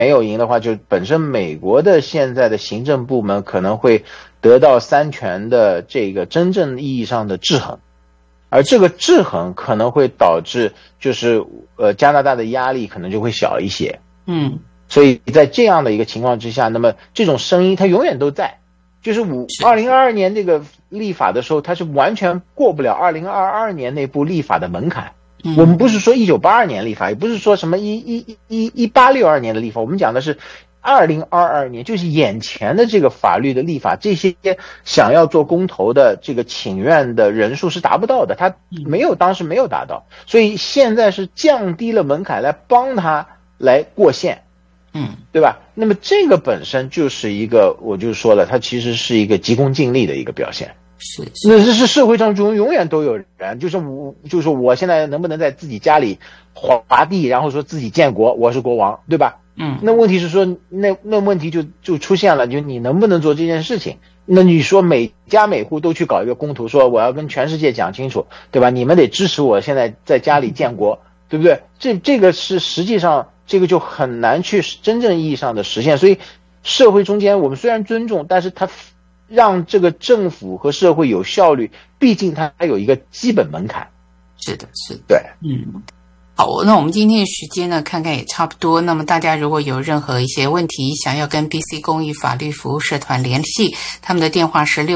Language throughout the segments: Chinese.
有赢的话，就本身美国的现在的行政部门可能会得到三权的这个真正意义上的制衡，而这个制衡可能会导致就是加拿大的压力可能就会小一些。所以在这样的一个情况之下，那么这种声音它永远都在，就是2022年这个立法的时候，它是完全过不了2022年那部立法的门槛。我们不是说1982年立法，也不是说什么1862年的立法，我们讲的是2022年，就是眼前的这个法律的立法，这些想要做公投的这个请愿的人数是达不到的，他当时没有达到，所以现在是降低了门槛来帮他来过线。对吧？那么这个本身就是一个，我就说了，它其实是一个急功近利的一个表现。那这是社会上永远都有人，就是我现在能不能在自己家里划地，然后说自己建国，我是国王，对吧？那问题是说，那问题就出现了，就你能不能做这件事情？那你说每家每户都去搞一个公投，说我要跟全世界讲清楚，对吧？你们得支持我现在在家里建国，对不对？这个是实际上。这个就很难去真正意义上的实现，所以社会中间我们虽然尊重，但是它让这个政府和社会有效率，毕竟它有一个基本门槛。 是的， 对， 好，那我们今天的时间呢，看看也差不多。那么大家如果有任何一些问题，想要跟 BC 公益法律服务社团联系，他们的电话是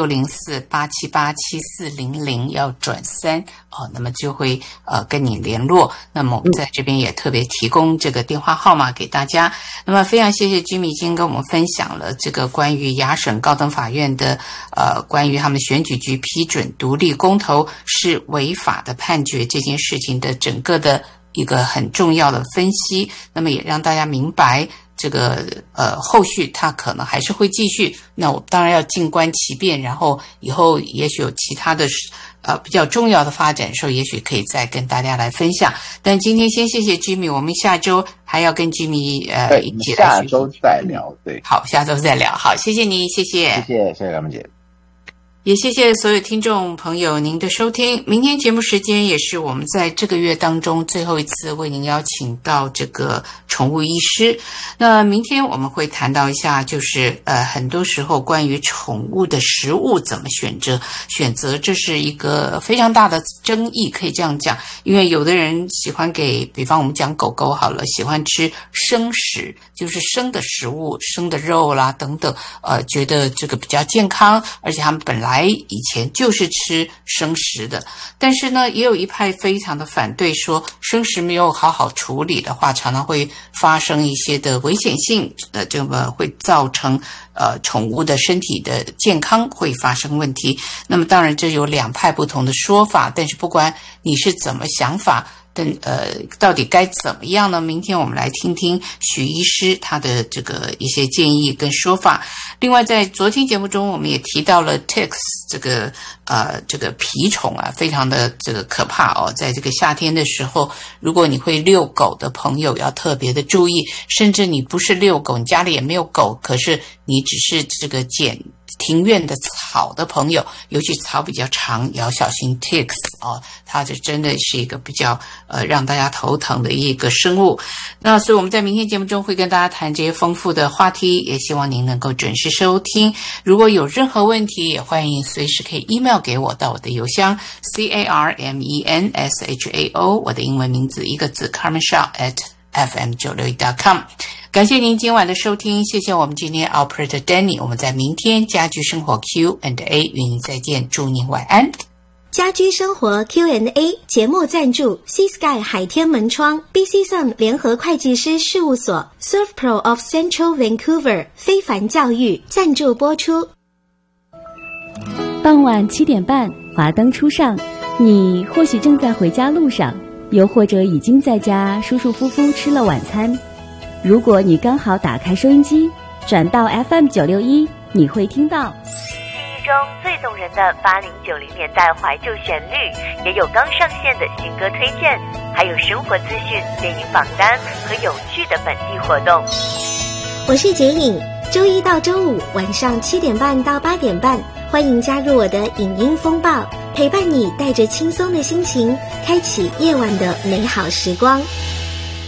604-878-7400，要转3那么就会跟你联络。那么我们在这边也特别提供这个电话号码给大家。那么非常谢谢Jimmy今天跟我们分享了这个关于亚省高等法院的关于他们选举局批准独立公投是违法的判决这件事情的整个的一个很重要的分析，那么也让大家明白这个后续它可能还是会继续，那我当然要静观其变，然后以后也许有其他的比较重要的发展的时候，也许可以再跟大家来分享。但今天先谢谢 Jimmy， 我们下周还要跟 Jimmy 一起来下周再聊。对， 好，下周再聊。好，谢谢你，谢谢梁文姐。 也谢谢所有听众朋友您的收听。明天节目时间也是我们在这个月当中最后一次为您邀请到这个宠物医师。那明天我们会谈到一下，就是很多时候关于宠物的食物怎么选择，这是一个非常大的争议，可以这样讲。因为有的人喜欢比方我们讲狗狗好了，喜欢吃生食，就是生的食物，生的肉啦等等，觉得这个比较健康，而且他们本来以前就是吃生食的。但是呢，也有一派非常的反对，说生食没有好好处理的话，常常会发生一些的危险性，这么会造成宠物的身体的健康会发生问题。那么当然这有两派不同的说法，但是不管你是怎么想法，到底该怎么样呢？明天我们来听听许医师他的这个一些建议跟说法。另外在昨天节目中我们也提到了 ticks 这个蜱虫啊，非常的这个可怕哦。在这个夏天的时候，如果你会遛狗的朋友要特别的注意，甚至你不是遛狗，你家里也没有狗，可是你只是这个剪庭院的草的朋友，尤其草比较长，也要小心 ticks 它这真的是一个比较让大家头疼的一个生物。那所以我们在明天节目中会跟大家谈这些丰富的话题，也希望您能够准时收听。如果有任何问题，也欢迎随时可以 email 给我到我的邮箱 carmenshao， 我的英文名字一个字 carmenshao@fm961.com。感谢您今晚的收听，谢谢我们今天 Operator Danny， 我们在明天家居生活 Q&A 与您再见，祝您晚安。 家居生活 Q&A 节目赞助 Sea Sky 海天门窗 BC Sun 联合会计师事务所 ServPro of Central Vancouver 非凡教育赞助播出。 傍晚7点半，华灯初上，你或许正在回家路上，又或者已经在家舒舒服服吃了晚餐。如果你刚好打开收音机，转到 FM961， 你会听到记忆中最动人的80-90年代怀旧旋律，也有刚上线的新歌推荐，还有生活资讯、电影榜单和有趣的本地活动。 我是杰颖，周一到周五晚上7点半到8点半，欢迎加入我的影音风暴，陪伴你带着轻松的心情，开启夜晚的美好时光。